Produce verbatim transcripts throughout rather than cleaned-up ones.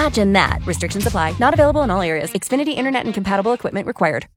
Imagine that. Restrictions apply. Not available in all areas. Xfinity Internet and compatible equipment required.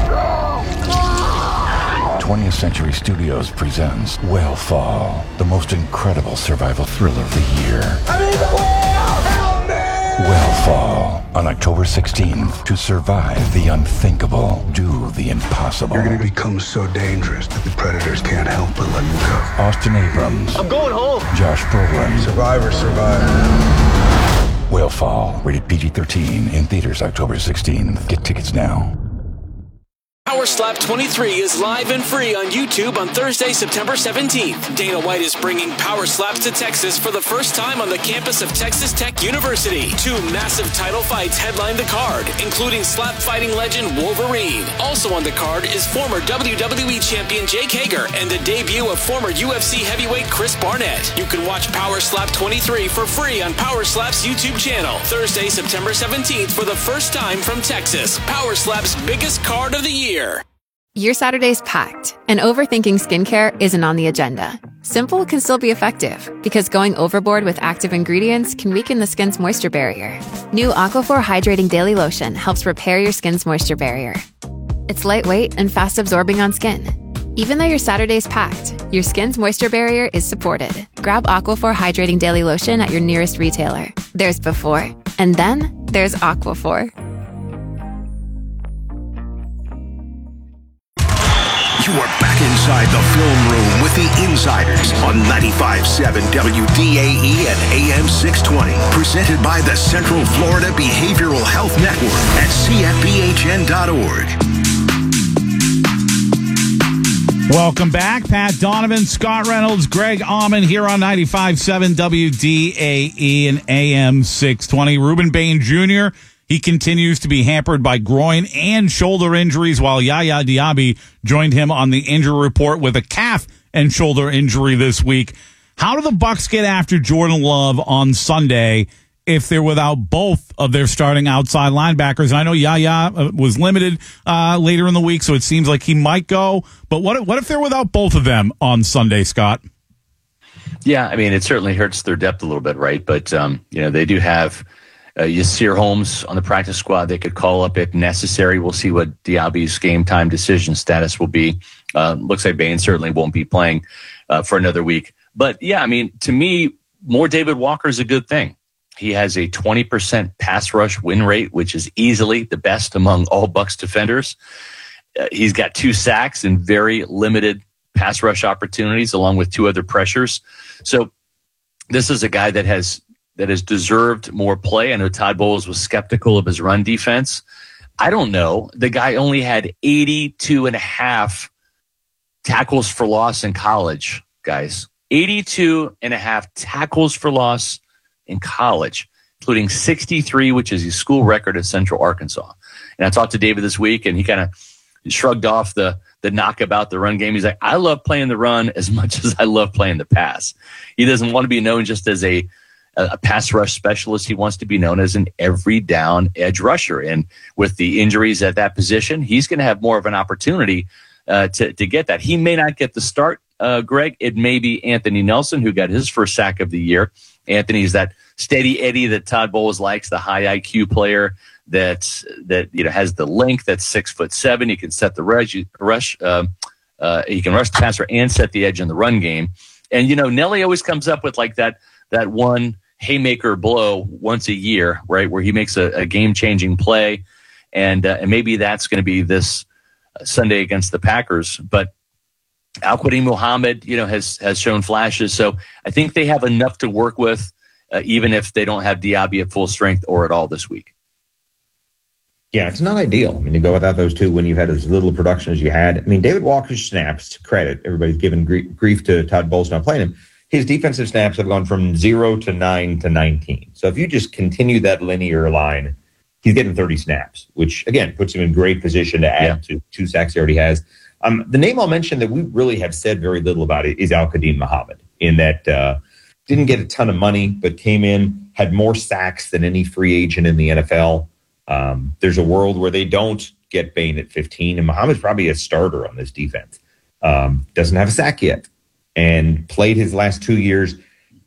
twentieth Century Studios presents Whale the most incredible survival thriller of the year. I'm in the whale! Help me! Whale on October sixteenth. To survive the unthinkable, do the impossible. You're going to become so dangerous that the predators can't help but let you go. Austin Abrams. I'm going home. Josh Brolin. Survivor, survivor. Whale rated P G thirteen, in theaters October sixteenth. Get tickets now. Power Slap twenty-three is live and free on YouTube on Thursday, September seventeenth. Dana White is bringing Power Slaps to Texas for the first time on the campus of Texas Tech University. Two massive title fights headline the card, including slap fighting legend Wolverine. Also on the card is former W W E champion Jake Hager and the debut of former U F C heavyweight Chris Barnett. You can watch Power Slap twenty-three for free on Power Slap's YouTube channel. Thursday, September seventeenth for the first time from Texas. Power Slap's biggest card of the year. Your Saturday's packed, and overthinking skincare isn't on the agenda. Simple can still be effective, because going overboard with active ingredients can weaken the skin's moisture barrier. New Aquaphor Hydrating Daily Lotion helps repair your skin's moisture barrier. It's lightweight and fast-absorbing on skin. Even though your Saturday's packed, your skin's moisture barrier is supported. Grab Aquaphor Hydrating Daily Lotion at your nearest retailer. There's before, and then there's Aquaphor. You are back inside the film room with the Insiders on ninety-five point seven W D A E and A M six twenty. Presented by the Central Florida Behavioral Health Network at C F B H N dot org. Welcome back. Pat Donovan, Scott Reynolds, Greg Auman here on ninety-five point seven W D A E and A M six twenty. Ruben Bain Junior, he continues to be hampered by groin and shoulder injuries, while Yaya Diaby joined him on the injury report with a calf and shoulder injury this week. How do the Bucs get after Jordan Love on Sunday if they're without both of their starting outside linebackers? And I know Yaya was limited uh, later in the week, so it seems like he might go. But what if, what if they're without both of them on Sunday, Scott? Yeah, I mean, it certainly hurts their depth a little bit, right? But, um, you know, they do have Uh, Yasir Holmes on the practice squad they could call up if necessary. We'll see what Diaby's game time decision status will be. Uh, looks like Bain certainly won't be playing uh, for another week. But, yeah, I mean, to me, more David Walker is a good thing. He has a twenty percent pass rush win rate, which is easily the best among all Bucs defenders. Uh, he's got two sacks and very limited pass rush opportunities, along with two other pressures. So this is a guy that has that has deserved more play. I know Todd Bowles was skeptical of his run defense. I don't know. The guy only had eighty-two and a half tackles for loss in college, guys. eighty-two and a half tackles for loss in college, including sixty-three, which is his school record at Central Arkansas. And I talked to David this week, and he kind of shrugged off the, the knock about the run game. He's like, I love playing the run as much as I love playing the pass. He doesn't want to be known just as a a pass rush specialist. He wants to be known as an every down edge rusher. And with the injuries at that position, he's going to have more of an opportunity uh, to, to get that. He may not get the start, uh, Greg. It may be Anthony Nelson, who got his first sack of the year. Anthony's that steady Eddie that Todd Bowles likes, the high I Q player that, that, you know, has the length that's six foot seven. He can set the rush, rush uh, uh, he can rush the passer and set the edge in the run game. And, you know, Nelly always comes up with like that, that one haymaker blow once a year, right, where he makes a, a game-changing play, and uh, and maybe that's going to be this Sunday against the Packers. But Al-Quadin Muhammad, you know, has has shown flashes, so I think they have enough to work with, uh, even if they don't have Diaby at full strength or at all this week. Yeah, it's not ideal. I mean, to go without those two when you had as little production as you had. I mean, David Walker's snaps, to credit, everybody's given grief, grief to Todd Bowles not playing him. His defensive snaps have gone from zero to nine to nineteen. So if you just continue that linear line, he's getting thirty snaps, which, again, puts him in great position to add yeah. to two sacks he already has. Um, the name I'll mention that we really have said very little about it is Al-Quadin Muhammad, in that uh, didn't get a ton of money, but came in, had more sacks than any free agent in the N F L. Um, there's a world where they don't get Bain at fifteen, and Muhammad's probably a starter on this defense. Um, doesn't have a sack yet. And played his last two years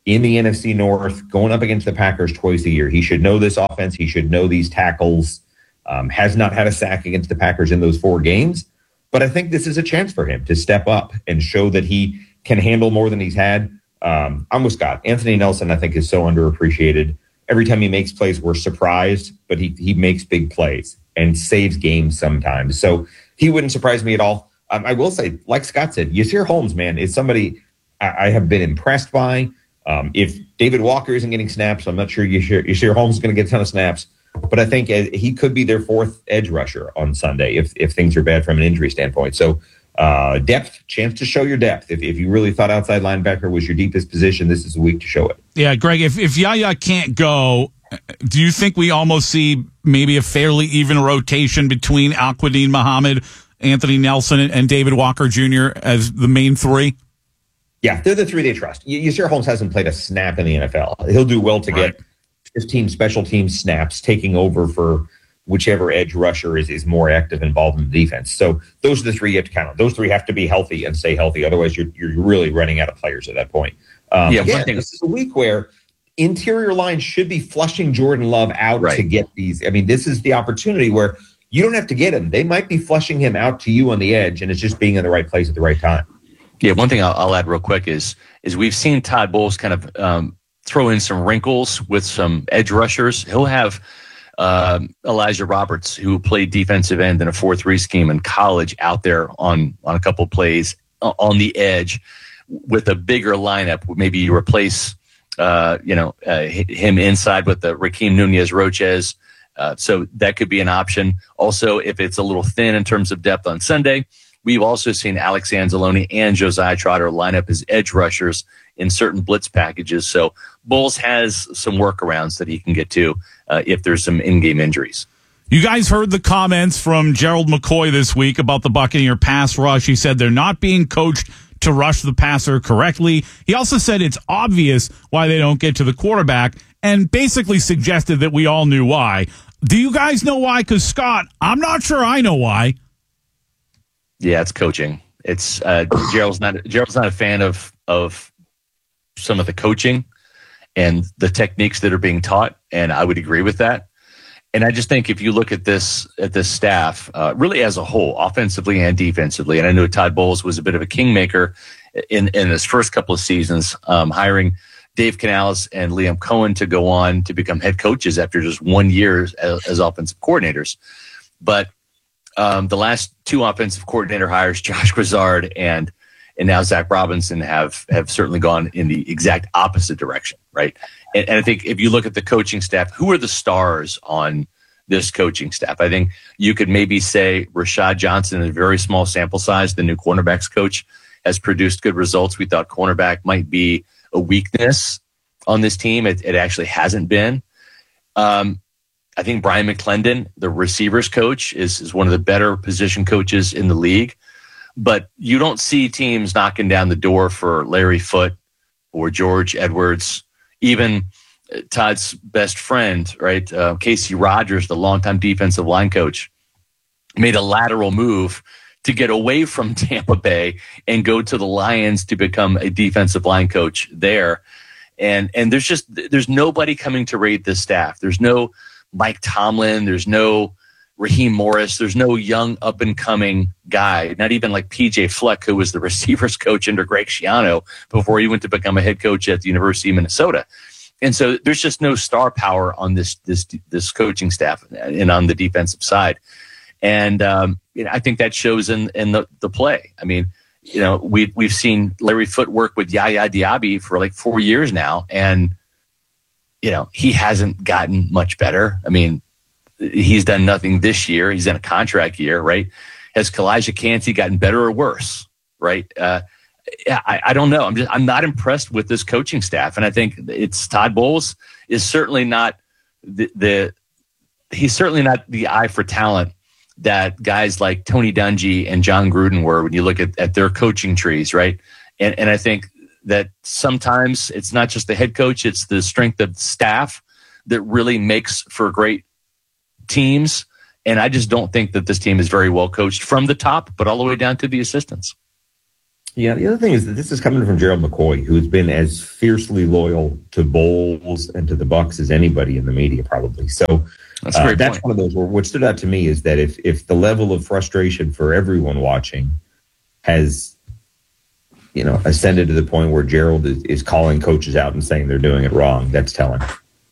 in the N F C North, going up against the Packers twice a year. He should know this offense. He should know these tackles. Um, has not had a sack against the Packers in those four games. But I think this is a chance for him to step up and show that he can handle more than he's had. Um, I'm with Scott. Anthony Nelson, I think, is so underappreciated. Every time he makes plays, we're surprised, but he, he makes big plays and saves games sometimes. So he wouldn't surprise me at all. Um, I will say, like Scott said, Yasir Holmes, man, is somebody I, I have been impressed by. Um, if David Walker isn't getting snaps, I'm not sure Yasir, Yasir Holmes is going to get a ton of snaps. But I think uh, he could be their fourth edge rusher on Sunday if if things are bad from an injury standpoint. So uh, depth, chance to show your depth. If, if you really thought outside linebacker was your deepest position, this is a week to show it. Yeah, Greg, if, if Yaya can't go, do you think we almost see maybe a fairly even rotation between Al-Quadin Muhammad, Anthony Nelson, and David Walker Junior as the main three? Yeah, they're the three they trust. Yasir Holmes hasn't played a snap in the N F L. He'll do well to right. get fifteen special team snaps, taking over for whichever edge rusher is, is more active, involved in the defense. So those are the three you have to count on. Those three have to be healthy and stay healthy. Otherwise, you're you're really running out of players at that point. Um, yeah, again, this is a week where interior line should be flushing Jordan Love out right. to get these. I mean, this is the opportunity where you don't have to get him. They might be flushing him out to you on the edge, and it's just being in the right place at the right time. Yeah, one thing I'll, I'll add real quick is is we've seen Todd Bowles kind of um, throw in some wrinkles with some edge rushers. He'll have uh, Elijah Roberts, who played defensive end in a four three scheme in college, out there on, on a couple plays on the edge with a bigger lineup. Maybe you replace uh, you know uh, him inside with the Raheem Nunez-Roches. Uh, so that could be an option. Also, if it's a little thin in terms of depth on Sunday, we've also seen Alex Anzalone and Josiah Trotter line up as edge rushers in certain blitz packages. So Bowles has some workarounds that he can get to uh, if there's some in-game injuries. You guys heard the comments from Gerald McCoy this week about the Buccaneer pass rush. He said they're not being coached to rush the passer correctly. He also said it's obvious why they don't get to the quarterback and basically suggested that we all knew why. Do you guys know why? Because, Scott, I'm not sure I know why. Yeah, it's coaching. It's uh, Gerald's not Gerald's not a fan of of some of the coaching and the techniques that are being taught, and I would agree with that. And I just think if you look at this at this staff, uh, really as a whole, offensively and defensively, and I know Todd Bowles was a bit of a kingmaker in in his first couple of seasons, um, hiring Dave Canales and Liam Cohen to go on to become head coaches after just one year as, as offensive coordinators. But um, the last two offensive coordinator hires, Josh Grizzard and and now Zach Robinson, have have certainly gone in the exact opposite direction, right? And, and I think if you look at the coaching staff, who are the stars on this coaching staff? I think you could maybe say Rashad Johnson, in a very small sample size, the new cornerbacks coach, has produced good results. We thought cornerback might be a weakness on this team. It, it actually hasn't been. Um, I think Brian McClendon, the receivers coach, is, is one of the better position coaches in the league. But you don't see teams knocking down the door for Larry Foote or George Edwards, even Todd's best friend, right? Uh, Casey Rogers, the longtime defensive line coach, made a lateral move to get away from Tampa Bay and go to the Lions to become a defensive line coach there. And and there's just there's nobody coming to raid this staff. There's no Mike Tomlin. There's no Raheem Morris. There's no young up and coming guy. Not even like P J Fleck, who was the receivers coach under Greg Schiano before he went to become a head coach at the University of Minnesota. And so there's just no star power on this this this coaching staff and on the defensive side. And um, you know, I think that shows in, in the, the play. I mean, you know, we've, we've seen Larry Foote work with Yaya Diaby for like four years now, and, you know, he hasn't gotten much better. I mean, he's done nothing this year. He's in a contract year, right? Has Kalijah Kancey gotten better or worse, right? Uh, yeah, I, I don't know. I'm just I'm not impressed with this coaching staff, and I think it's Todd Bowles is certainly not the, the he's certainly not the eye for talent that guys like Tony Dungy and John Gruden were when you look at, at their coaching trees, right? And and I think that sometimes it's not just the head coach, it's the strength of staff that really makes for great teams. And I just don't think that this team is very well coached from the top, but all the way down to the assistants. Yeah, the other thing is that this is coming from Gerald McCoy, who has been as fiercely loyal to Bowles and to the Bucs as anybody in the media, probably. So that's, uh, that's one of those where what stood out to me is that if if the level of frustration for everyone watching has, you know, ascended to the point where Gerald is, is calling coaches out and saying they're doing it wrong, that's telling.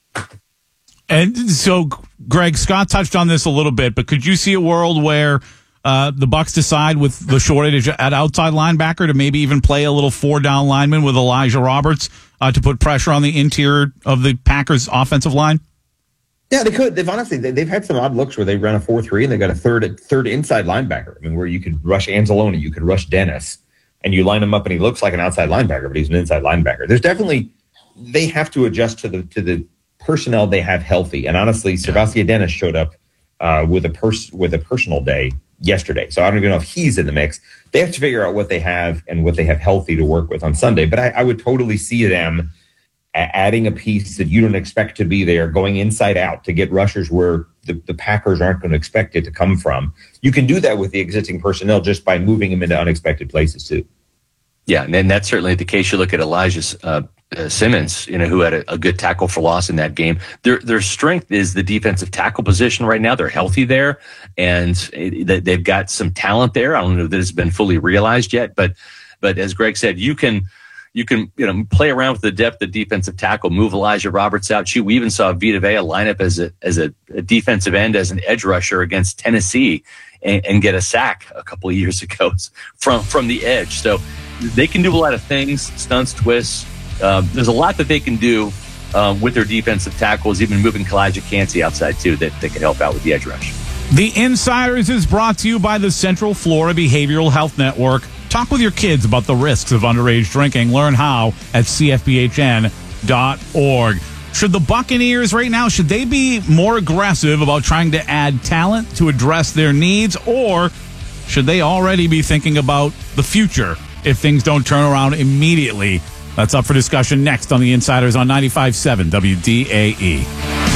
And so, Greg, Scott touched on this a little bit, but could you see a world where uh, the Bucs decide with the shortage at outside linebacker to maybe even play a little four-down lineman with Elijah Roberts uh, to put pressure on the interior of the Packers' offensive line? Yeah, they could. They've honestly, they, they've had some odd looks where they run a four three and they got a third third inside linebacker. I mean, where you could rush Anzalone, you could rush Dennis, and you line him up and he looks like an outside linebacker, but he's an inside linebacker. There's definitely, they have to adjust to the to the personnel they have healthy. And honestly, Sebastian Dennis showed up uh, with a pers- with a personal day yesterday. So I don't even know if he's in the mix. They have to figure out what they have and what they have healthy to work with on Sunday. But I, I would totally see them adding a piece that you don't expect to be there, going inside out to get rushers where the, the Packers aren't going to expect it to come from. You can do that with the existing personnel just by moving them into unexpected places too. Yeah, and that's certainly the case. You look at Elijah uh, uh, Simmons, you know, who had a, a good tackle for loss in that game. Their their strength is the defensive tackle position right now. They're healthy there, and it, they've got some talent there. I don't know that it's been fully realized yet, but but as Greg said, you can. You can, you know, play around with the depth of defensive tackle, move Elijah Roberts out. We even saw Vita Vea line up as a as a, a defensive end, as an edge rusher against Tennessee, and, and get a sack a couple of years ago from from the edge. So they can do a lot of things, stunts, twists. Um, there's a lot that they can do um, with their defensive tackles, even moving Kalijah Kancey outside too, that they can help out with the edge rush. The Insiders is brought to you by the Central Florida Behavioral Health Network. Talk with your kids about the risks of underage drinking. Learn how at c f b h n dot org. Should the Buccaneers right now, should they be more aggressive about trying to add talent to address their needs, or should they already be thinking about the future if things don't turn around immediately? That's up for discussion next on the Insiders on ninety-five point seven W D A E.